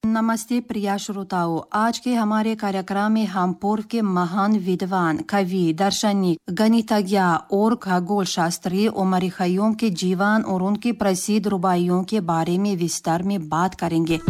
नमस्ते प्रिय श्रोताओं, आज के हमारे कार्यक्रम में हम पूर्व के महान विद्वान, कवि, दार्शनिक, गणितज्ञ और खगोल शास्त्री उमर खय्यूम के जीवन और उनकी प्रसिद्ध रुबाइयों के बारे में विस्तार में बात करेंगे।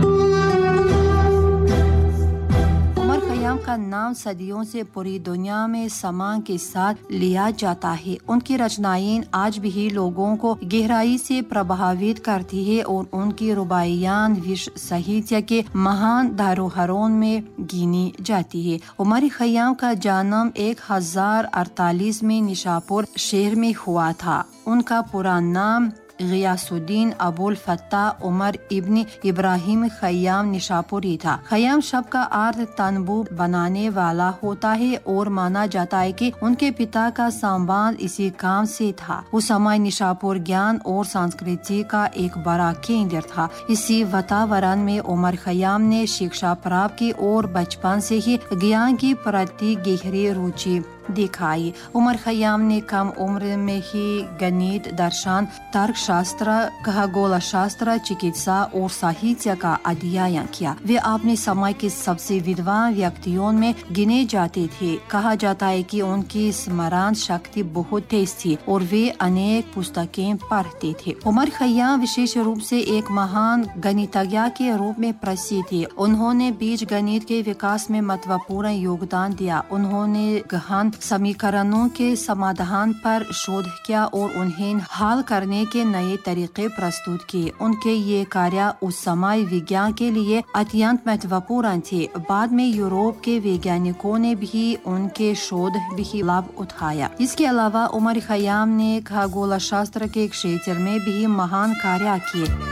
उमर खय्यूम का नाम सदियों से पूरी दुनिया में सम्मान के साथ लिया जाता है। उनकी रचनाएं आज भी लोगों को गहराई से प्रभावित करती है और उनकी रुबाइयां विश्व साहित्य के महान धरोहरों में गिनी जाती है। उमर खय्यूम का जन्म 1048 में निशापुर शहर में हुआ था। उनका पूरा नाम गियासुद्दीन अबुल फत्ताह उमर इब्न इब्राहिम खय्यूम निशापुरी था। खय्यूम शब्द का अर्थ तंबू बनाने वाला होता है और माना जाता है कि उनके पिता का संबंध इसी काम से था। उस समय निशापुर ज्ञान और संस्कृति का एक बड़ा केंद्र था। इसी वातावरण में उमर खय्यूम ने शिक्षा प्राप्त की और बचपन से ही ज्ञान की प्रति गहरी रुचि दिखाई। उमर खय्यूम ने कम उम्र में ही गणित, दर्शन, तर्कशास्त्र, खगोल शास्त्र, चिकित्सा और साहित्य का अध्ययन किया। वे अपने समय के सबसे विद्वान व्यक्तियों में गिने जाते थे। कहा जाता है कि उनकी स्मरण शक्ति बहुत तेज थी और वे अनेक पुस्तकें पढ़ते थे। उमर खय्यूम विशेष रूप से एक महान गणितज्ञ के रूप में प्रसिद्ध थे। उन्होंने बीज गणित के विकास में महत्वपूर्ण योगदान दिया। उन्होंने गहन समीकरणों के समाधान पर शोध किया और उन्हें हल करने के नए तरीके प्रस्तुत किए। उनके ये कार्य उस समय विज्ञान के लिए अत्यंत महत्वपूर्ण थे। बाद में यूरोप के वैज्ञानिकों ने भी उनके शोध भी लाभ उठाया। इसके अलावा उमर खय्यूम ने खगोल शास्त्र के क्षेत्र में भी महान कार्य किए।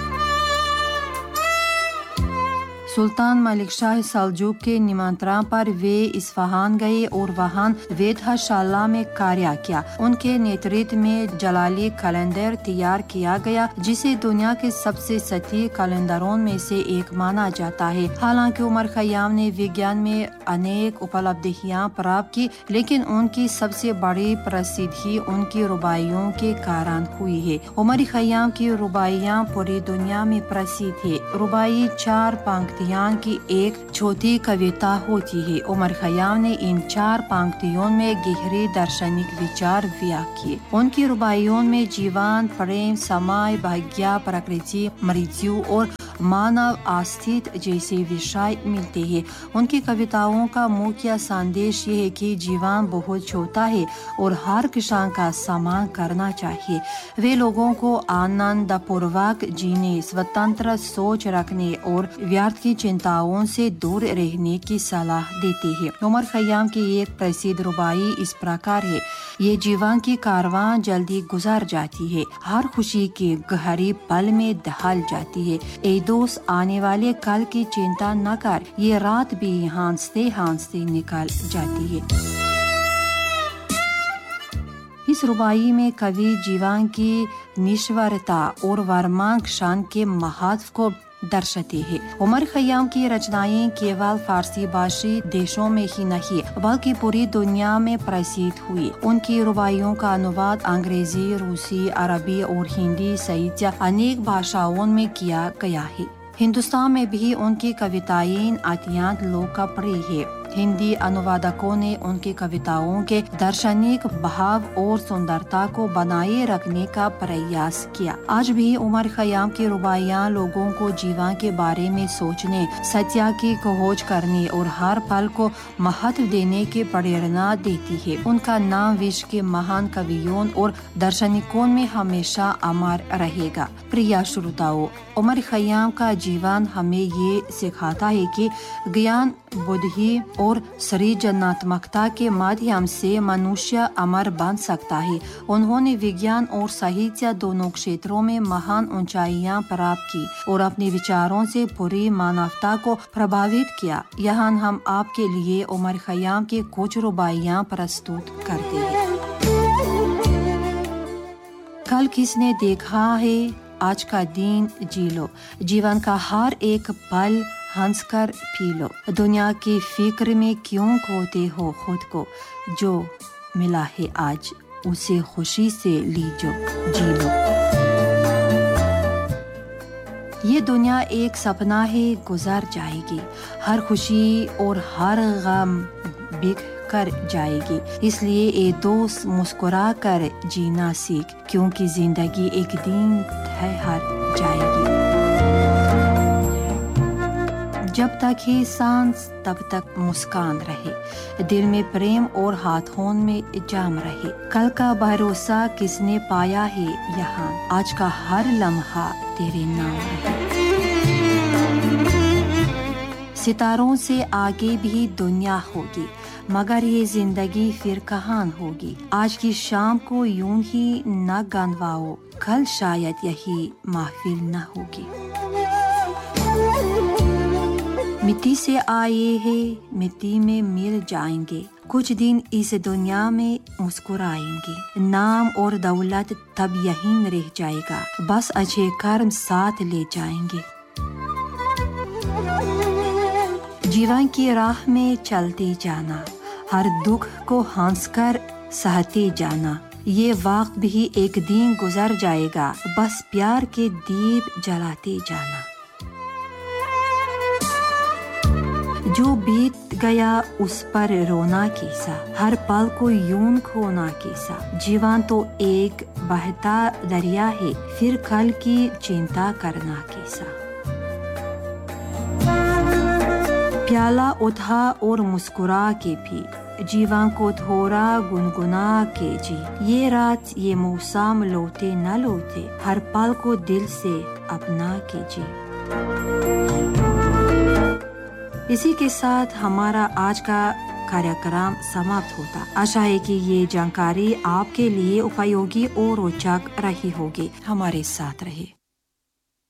सुल्तान मलिक शाह सल्जूक के निमंत्रण पर वे इस्फहान गए और वहां वेधशाला में कार्य किया। उनके नेतृत्व में जलाली कैलेंडर तैयार किया गया, जिसे दुनिया के सबसे सटीक कैलेंडरों में से एक माना जाता है। हालांकि उमर खय्यूम ने विज्ञान में अनेक उपलब्धियां प्राप्त की, लेकिन उनकी सबसे बड़ी प्रसिद्धि उनकी रुबाइयों के कारण हुई है। उमर खय्यूम की रुबाइयां पूरी दुनिया में प्रसिद्ध है। रुबाई 4 पंक्तियां की एक छोटी कविता होती है। उमर खय्यूम ने इन 4 पंक्तियों में गहरे दार्शनिक विचार व्यक्त किए। उनकी रुबाइयों में जीवन, प्रेम, समय, भाग्य, प्रकृति, मृत्यु और मानव अस्तित्व जैसे विषय मिलते हैं। उनकी कविताओं का मुख्य संदेश ये है कि जीवन बहुत छोटा है और हर किसान का सम्मान करना चाहिए। वे लोगों को आनंद पूर्वक जीने, स्वतंत्र सोच रखने और व्यर्थ की चिंताओं से दूर रहने की सलाह देते हैं। उमर खय्यूम की एक प्रसिद्ध रुबाई इस प्रकार है। ये जीवन की कारवां जल्दी गुजर जाती है, हर खुशी की गहरी पल में ढल जाती है। ए दोस्त, आने वाले कल की चिंता न कर, ये रात भी हंसते हंसते निकल जाती है। इस रुबाई में कवि जीवन की निश्वरता और वर्तमान क्षण के महत्व को दर्शाते हैं। उमर खय्यूम की रचनाएं केवल फारसी भाषी देशों में ही नहीं बल्कि पूरी दुनिया में प्रसिद्ध हुई। उनकी रुबाइयों का अनुवाद अंग्रेजी, रूसी, अरबी और हिंदी सहित अनेक भाषाओं में किया गया है। हिंदुस्तान में भी उनकी कविताएं अत्यंत लोकप्रिय है। हिंदी अनुवादकों ने उनकी कविताओं के दार्शनिक भाव और सुंदरता को बनाए रखने का प्रयास किया। आज भी उमर खय्यूम की रुबाइयां लोगों को जीवन के बारे में सोचने, सत्य की खोज करने और हर पल को महत्व देने की प्रेरणा देती है। उनका नाम विश्व के महान कवियों और दार्शनिकों में हमेशा अमर रहेगा। प्रिय श्रोताओं, उमर खय्यूम का जीवन हमें ये सिखाता है कि ज्ञान, बुद्धि और सृजनात्मकता के माध्यम से मनुष्य अमर बन सकता है। उन्होंने विज्ञान और साहित्य दोनों क्षेत्रों में महान ऊंचाइयां प्राप्त की और अपने विचारों से पूरी मानवता को प्रभावित किया। यहाँ हम आपके लिए उमर खय्यूम के कुछ रुबाइयां प्रस्तुत करते हैं। कल किसने देखा है, आज का दिन जी लो, जीवन का हर एक पल हंसकर पी लो। दुनिया की फिक्र में क्यों खोते हो खुद को, जो मिला है आज उसे खुशी से लीजो, जी लो। ये दुनिया एक सपना है, गुजर जाएगी। हर खुशी और हर गम बिक कर जाएगी। इसलिए ए दोस्त मुस्कुरा कर जीना सीख, क्योंकि जिंदगी एक दिन ठहर जाएगी। जब तक है सांस तब तक मुस्कान रहे, दिल में प्रेम और हाथों में जाम रहे। कल का भरोसा किसने पाया है यहाँ, आज का हर लम्हा तेरे नाम रहे। सितारों से आगे भी दुनिया होगी, मगर ये जिंदगी फिर कहाँ होगी। आज की शाम को यूं ही न गंवाओ, कल शायद यही महफिल न होगी। मिट्टी से आए हैं, मिट्टी में मिल जाएंगे। कुछ दिन इस दुनिया में मुस्कुराएंगे। नाम और दौलत तब यहीं रह जाएगा, बस अच्छे कर्म साथ ले जाएंगे। जीवन की राह में चलते जाना, हर दुख को हंसकर सहते जाना। ये वक्त भी एक दिन गुजर जाएगा, बस प्यार के दीप जलाते जाना। जो बीत गया उस पर रोना कैसा, हर पल को यूं खोना कैसा। जीवन तो एक बहता दरिया है, फिर कल की चिंता करना कैसा। प्याला उठा और मुस्कुरा के पी, जीवन को थोड़ा गुनगुना के जी। ये रात ये मौसम लौटे न लौटे, हर पल को दिल से अपना के जी। इसी के साथ हमारा आज का कार्यक्रम समाप्त होता। आशा है कि ये जानकारी आपके लिए उपयोगी और रोचक रही होगी। हमारे साथ रहे।